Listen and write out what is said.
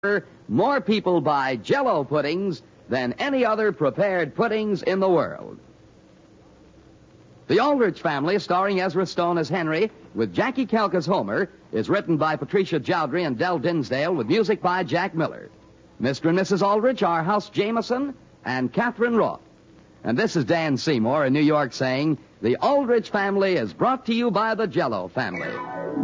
more people buy Jell-O puddings than any other prepared puddings in the world. The Aldrich Family, starring Ezra Stone as Henry, with Jackie Kelk as Homer, is written by Patricia Jowdry and Del Dinsdale, with music by Jack Miller. Mr. and Mrs. Aldrich are House Jameson and Catherine Roth. And this is Dan Seymour in New York saying, the Aldrich Family is brought to you by the Jell-O family.